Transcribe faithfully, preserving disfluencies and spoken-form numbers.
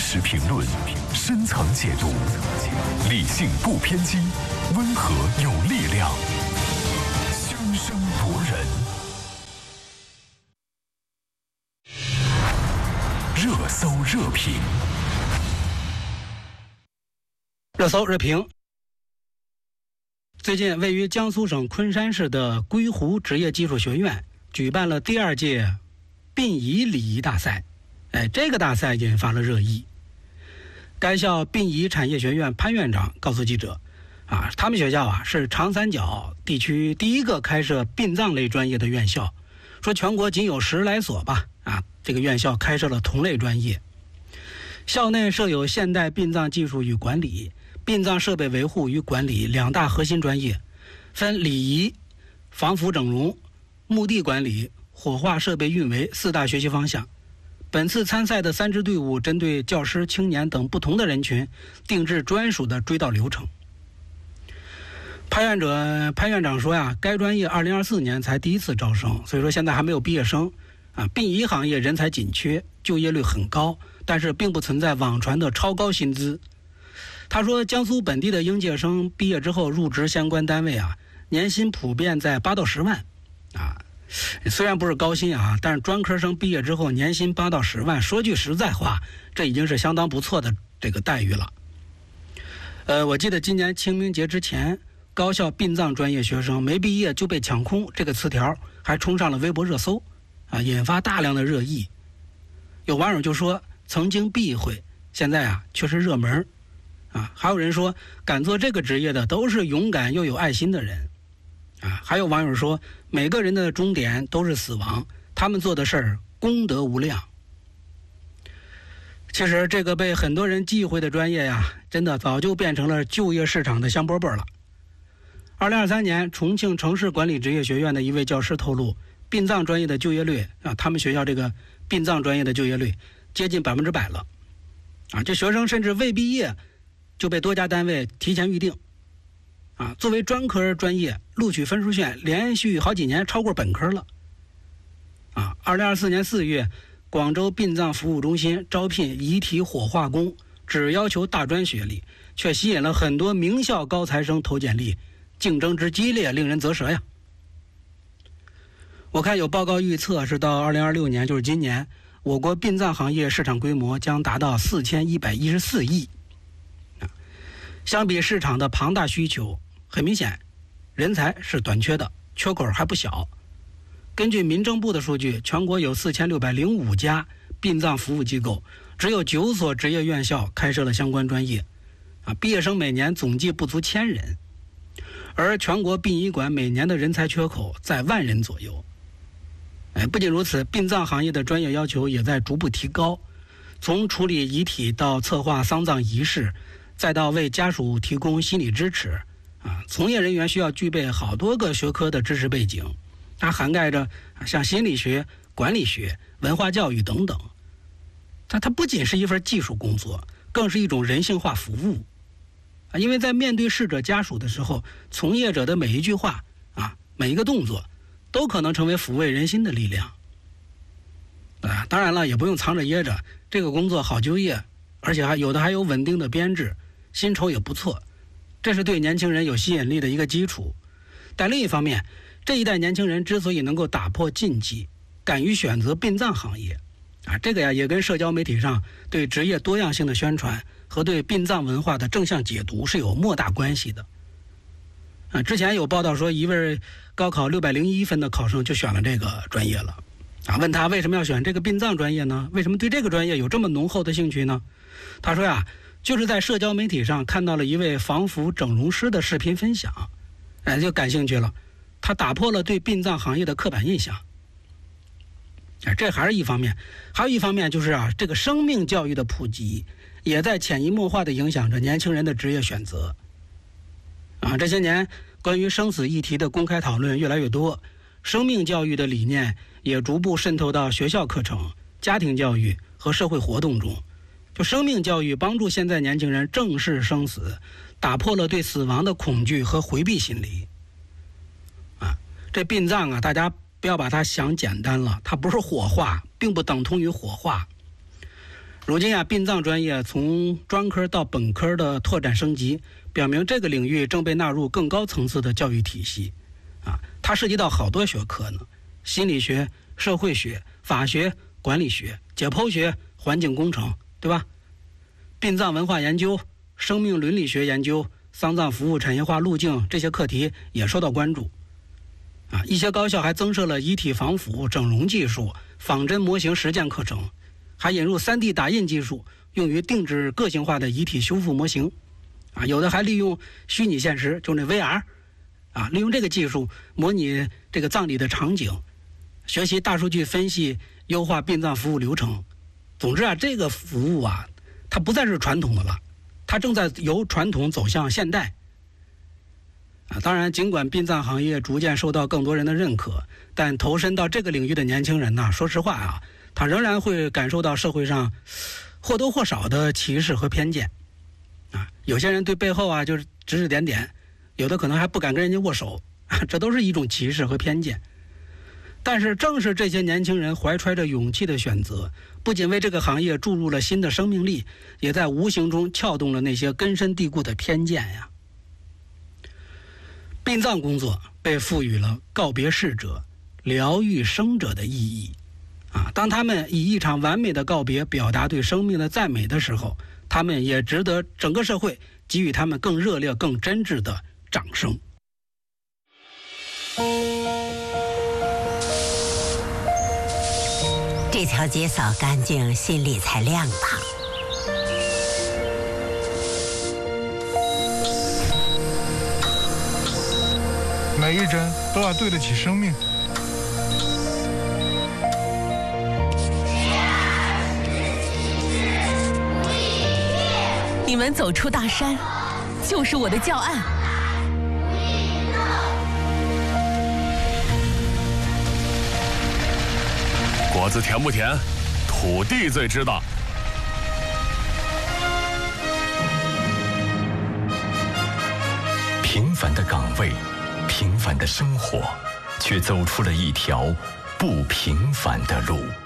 实评论，深层解读，理性不偏激，温和有力量，生生夺人。热搜热评， 热搜热评。最近，位于江苏省昆山市的归湖职业技术学院举办了第二届殡仪礼仪大赛。哎，这个大赛引发了热议。该校殡仪产业学院潘院长告诉记者，啊，他们学校啊是长三角地区第一个开设殡葬类专业的院校，说全国仅有十来所吧，啊，这个院校开设了同类专业。校内设有现代殡葬技术与管理、殡葬设备维护与管理两大核心专业，分礼仪、防腐整容、墓地管理、火化设备运维四大学习方向。本次参赛的三支队伍针对教师、青年等不同的人群，定制专属的追悼流程。潘院长潘院长说呀，该专业二零二四年才第一次招生，所以说现在还没有毕业生啊。殡仪行业人才紧缺，就业率很高，但是并不存在网传的超高薪资。他说，江苏本地的应届生毕业之后入职相关单位啊，年薪普遍在八到十万啊。虽然不是高薪啊，但是专科生毕业之后年薪八到十万，说句实在话，这已经是相当不错的这个待遇了。呃，我记得今年清明节之前，高校殡葬专业学生没毕业就被抢空，这个词条还冲上了微博热搜啊，引发大量的热议。有网友就说，曾经避讳，现在啊却是热门啊。还有人说，敢做这个职业的都是勇敢又有爱心的人。啊，还有网友说，每个人的终点都是死亡，他们做的事儿功德无量。其实这个被很多人忌讳的专业呀，真的早就变成了就业市场的香饽饽了。二零二三年，重庆城市管理职业学院的一位教师透露，殡葬专业的就业率啊，他们学校这个殡葬专业的就业率接近百分之百了。啊，这学生甚至未毕业就被多家单位提前预定。啊，作为专科专业，录取分数线连续好几年超过本科了。啊，二零二四年四月，广州殡葬服务中心招聘遗体火化工，只要求大专学历，却吸引了很多名校高材生投简历，竞争之激烈，令人啧舌呀。我看有报告预测是到二零二六年，就是今年，我国殡葬行业市场规模将达到四千一百一十四亿。啊，相比市场的庞大需求，很明显，人才是短缺的，缺口还不小。根据民政部的数据，全国有四千六百零五家殡葬服务机构，只有九所职业院校开设了相关专业，啊，毕业生每年总计不足千人，而全国殡仪馆每年的人才缺口在万人左右。哎，不仅如此，殡葬行业的专业要求也在逐步提高，从处理遗体到策划丧葬仪式，再到为家属提供心理支持。啊，从业人员需要具备好多个学科的知识背景，它涵盖着像心理学、管理学、文化教育等等。它它不仅是一份技术工作，更是一种人性化服务。啊，因为在面对逝者家属的时候，从业者的每一句话啊，每一个动作，都可能成为抚慰人心的力量。啊，当然了，也不用藏着掖着，这个工作好就业，而且还有的还有稳定的编制，薪酬也不错。这是对年轻人有吸引力的一个基础。但另一方面，这一代年轻人之所以能够打破禁忌，敢于选择殡葬行业啊，这个呀也跟社交媒体上对职业多样性的宣传和对殡葬文化的正向解读是有莫大关系的。啊，之前有报道说，一位高考六百零一分的考生就选了这个专业了。啊，问他为什么要选这个殡葬专业呢？为什么对这个专业有这么浓厚的兴趣呢？他说呀，就是在社交媒体上看到了一位防腐整容师的视频分享，哎，就感兴趣了。他打破了对殡葬行业的刻板印象。哎，这还是一方面，还有一方面就是啊，这个生命教育的普及，也在潜移默化地影响着年轻人的职业选择。啊，这些年关于生死议题的公开讨论越来越多，生命教育的理念也逐步渗透到学校课程、家庭教育和社会活动中。就生命教育帮助现在年轻人正视生死，打破了对死亡的恐惧和回避心理。啊，这殡葬啊，大家不要把它想简单了，它不是火化，并不等同于火化。 如今啊，殡葬专业从专科到本科的拓展升级，表明这个领域正被纳入更高层次的教育体系。啊，它涉及到好多学科呢，心理学、社会学、法学、管理学、解剖学、环境工程，对吧？殡葬文化研究、生命伦理学研究、丧葬服务产业化路径这些课题也受到关注。啊，一些高校还增设了遗体防腐、整容技术、仿真模型实践课程，还引入 三 D 打印技术，用于定制个性化的遗体修复模型。啊，有的还利用虚拟现实，就那 V R， 啊，利用这个技术模拟这个葬礼的场景，学习大数据分析，优化殡葬服务流程。总之啊，这个服务啊，它不再是传统的了，它正在由传统走向现代。啊，当然，尽管殡葬行业逐渐受到更多人的认可，但投身到这个领域的年轻人呢，说实话啊，他仍然会感受到社会上或多或少的歧视和偏见。啊，有些人对背后啊就是指指点点，有的可能还不敢跟人家握手，啊，这都是一种歧视和偏见。但是正是这些年轻人怀揣着勇气的选择，不仅为这个行业注入了新的生命力，也在无形中撬动了那些根深蒂固的偏见呀。殡葬工作被赋予了告别逝者、疗愈生者的意义。啊，当他们以一场完美的告别表达对生命的赞美的时候，他们也值得整个社会给予他们更热烈、更真挚的掌声。 这条街扫干净，心里才亮堂。 每一针都要对得起生命。 你们走出大山，就是我的教案。 果子甜不甜，土地最知道。平凡的岗位，平凡的生活，却走出了一条不平凡的路。